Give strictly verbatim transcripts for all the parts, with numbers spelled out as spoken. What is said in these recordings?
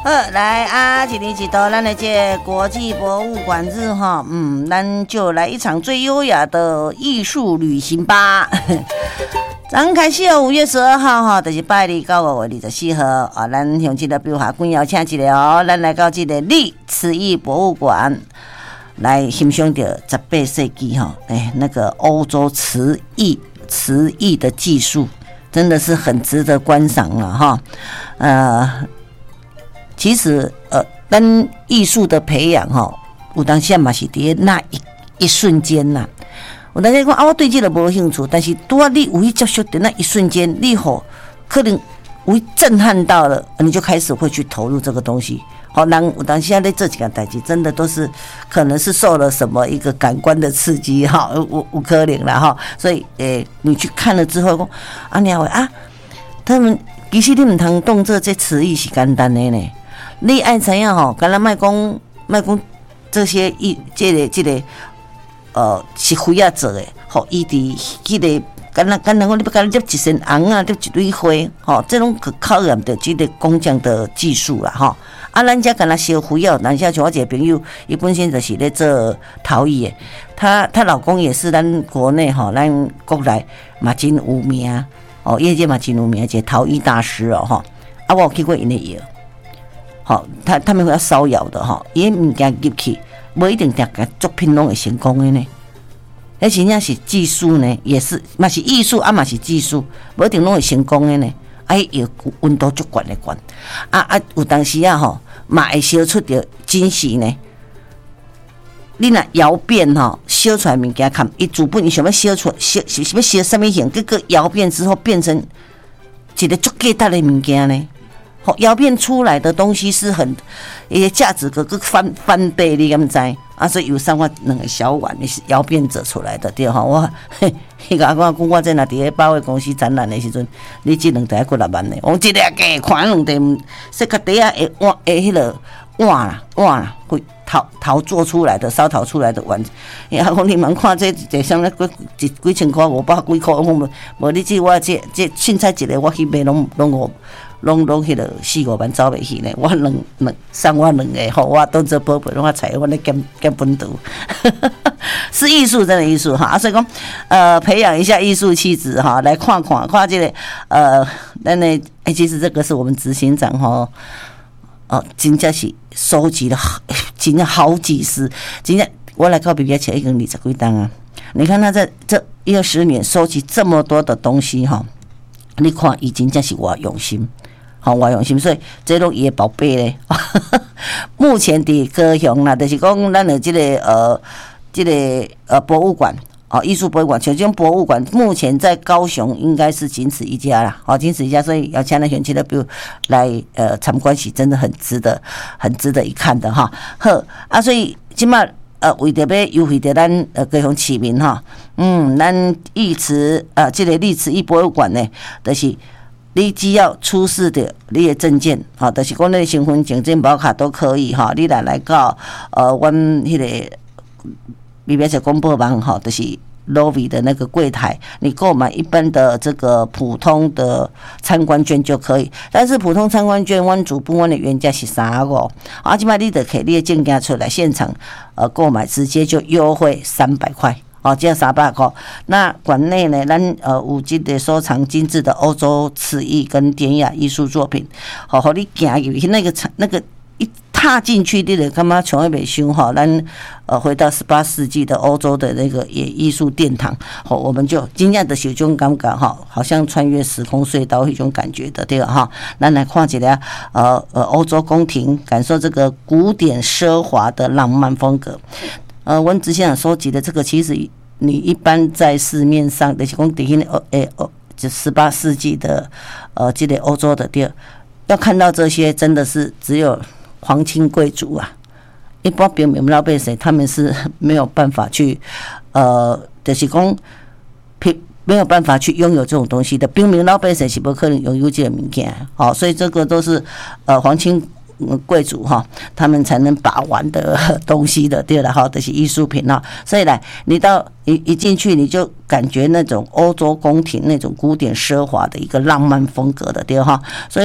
好，来啊，一年一度咱的这国际博物馆日哈，嗯，咱就来一场最优雅的艺术旅行吧。咱开始哦，五月十二号哈，就是拜二到五月二十四号啊，咱向这个标下官邀请一个哦，咱来到这个历瓷艺博物馆来欣赏到十八世纪哈，哎，那个欧洲瓷艺瓷艺的技术，真的是很值得观赏了哈，呃。其实，呃，咱艺术的培养哈，有当时嘛是伫那一一瞬间呐。有当时讲啊，我对这个无兴趣，但是拄啊你有去接触的那一瞬间，你吼可能有震撼到了，你就开始会去投入这个东西。好，人有当时在这几个代志，真的都是可能是受了什么一个感官的刺激哈，有有可能啦哈。所以，诶、欸，你去看了之后讲，啊，你话啊，他们其实你唔通当做这词艺是简单的呢。你爱怎样吼？敢若卖讲卖讲这些艺，这个这个呃是灰啊做的，吼，伊伫迄个敢若敢若讲你要甲你捏一身红啊，捏一堆花，吼，这种可考验的这个工匠的技术啦，吼。啊，咱家敢若烧灰啊，咱家像我一个朋友，伊本身就是咧做陶艺的，她她老公也是咱国内吼，咱国内嘛真有名哦，业界嘛真有名，一个陶艺大师哦，吼。啊，我有去过因的窑。好，他他们会要烧窑的哈，伊物件入去，无一定大家作品拢会成功的呢。而且那是技术呢，也是嘛是艺术啊，嘛是技术，无一定拢会成功的呢。啊，有温度足悬的悬，啊啊，有当时啊吼，嘛会烧出着惊喜呢。你若窑变吼，烧出来物件看，伊主本伊想要烧出烧是要烧什么形，结果窑变之后变成一个足价值的物件呢。窑变出来的东西是很，一些价值个个翻翻倍，你敢知啊？所以有三块两个小碗，你是窑变做出来的对哈。我迄个阿公讲，我在那伫个百货公司展览的时阵，你这两台几六万的，我一个价看两台，说较底下会碗会迄个碗啦碗啦，会陶陶做出来的烧陶出来的碗。伊阿公你蛮看这这上咧几几千块五百几块，我无无你这我这这凊彩一个我去买拢拢五。拢拢迄个四五万走袂去呢，我两两送我两个，吼，我当做宝贝，我采我咧减减本土，是艺术，真的艺术哈。啊，所以讲，呃，培养一下艺术气质哈，来看看看这个，呃，咱的哎，其实这个是我们执行长哈，哦，真正是收集了，真正好几十，真正我来到比比起已经二十几档啊。你看他在这一二十年收集这么多的东西哈，你看伊真正是我用心。好，我用心，所以这拢伊的宝贝咧。目前伫高雄啦，就是讲咱的这个呃，这个呃博物馆哦，艺术博物馆，像这种博物馆，目前在高雄应该是仅此一家啦，哦，仅此一家，所以要请咱选区的比如来呃参观是真的很值得，很值得一看的哈。好啊，所以即马呃为着要优惠着咱呃高雄市民哈，嗯，咱艺瓷呃这个历瓷艺博物馆呢，就是你只要出示的你的证件，哈，就是讲你的身份证、健保卡都可以哈。你来来到呃，阮迄个里面是公布网哈，就是 lobby 的那个柜台，你购买一般的这个普通的参观券就可以。但是普通参观券，阮主部阮的原价是三五，啊，即摆你得摕你的证件出来，现场呃购买，直接就优惠三百块。哦，这样三百块。那馆内呢，咱呃有这个收藏精致的欧洲瓷艺跟典雅艺术作品，好，好你行入去那个那个一踏进去，你就感觉从来没想哈，咱呃回到十八世纪的欧洲的那个也艺术殿堂，好，我们就惊讶的有种感觉哈，好像穿越时空隧道一种感觉的，对吧哈？咱来看一下呃呃欧洲宫廷，感受这个古典奢华的浪漫风格。呃，我之前收集的这个，其实你一般在市面上就是讲底下哦诶哦，就十八世纪的呃，这个欧洲的地儿，要看到这些，真的是只有皇亲贵族啊，一般平民老百姓他们是没有办法去呃，就是讲平没有办法去拥有这种东西的，平民老百姓是不可能拥有这个物件，好，所以这个都是呃皇亲贵族哈，他们才能把玩的东西的，对了哈，这是艺术品哈。所以来，你到一一进去，你就感觉那种欧洲宫廷那种古典奢华的一个浪漫风格的，对哈。所以我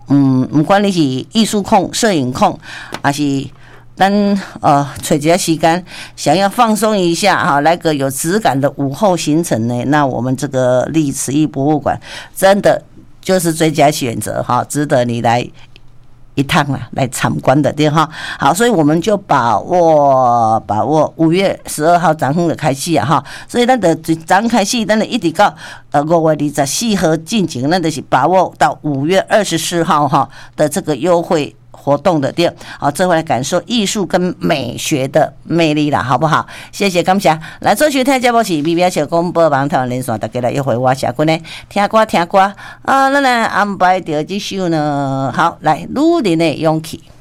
嗯，不管你是艺术控、摄影控，还是咱呃找一下时间，想要放松一下哈，来个有质感的午后行程呢，那我们这个历慈艺博物馆真的就是最佳选择哈，值得你来一趟啦，来参观的对哈。好，所以我们就把握把握五月十二号昨天就开始啊哈，所以咱的昨天开始，咱就一直到呃五月二十四号进行，咱就是把握到五月二十四号哈的这个优惠活动的店，好，这回来感受艺术跟美学的魅力啦，好不好？谢谢感谢。来做收听节目是 B B S 小广播网台湾连线，大家来约会我社群呢，听歌听歌啊，咱来安排到这首呢，好，来女人的勇气。